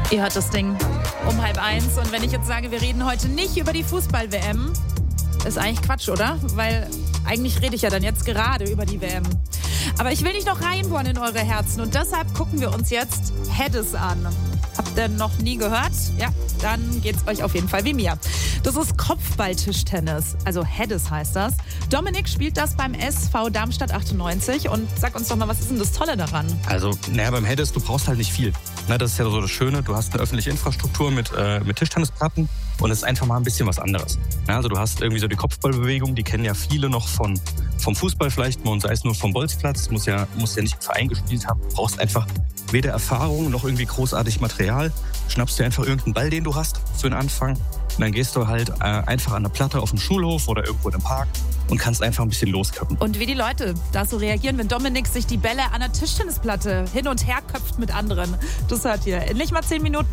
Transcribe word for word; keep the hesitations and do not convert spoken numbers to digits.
Ihr hört das Ding um halb eins. Und wenn ich jetzt sage, wir reden heute nicht über die Fußball-W M, ist eigentlich Quatsch, oder? Weil eigentlich rede ich ja dann jetzt gerade über die W M. Aber ich will nicht noch reinbohren in eure Herzen. Und deshalb gucken wir uns jetzt Hedis an. Habt ihr noch nie gehört? Ja, dann geht's euch auf jeden Fall wie mir. Das ist Kopfball-Tischtennis. Also Hedis heißt das. Dominik spielt das beim S V Darmstadt achtundneunzig. Und sag uns doch mal, was ist denn das Tolle daran? Also, naja, beim Hedis, du brauchst halt nicht viel. Na, das ist ja so das Schöne. Du hast eine öffentliche Infrastruktur mit, äh, mit Tischtennisplatten. Und es ist einfach mal ein bisschen was anderes. Ja, also du hast irgendwie so die Kopfballbewegung, die kennen ja viele noch von, vom Fußball vielleicht und sei es nur vom Bolzplatz. Muss ja, muss ja nicht im Verein gespielt haben. Du brauchst einfach weder Erfahrung noch irgendwie großartig Material. Schnappst dir einfach irgendeinen Ball, den du hast für den Anfang. Und dann gehst du halt äh, einfach an der Platte auf dem Schulhof oder irgendwo im Park und kannst einfach ein bisschen losköppen. Und wie die Leute da so reagieren, wenn Dominik sich die Bälle an der Tischtennisplatte hin und her köpft mit anderen. Das hört ihr in nicht mal zehn Minuten.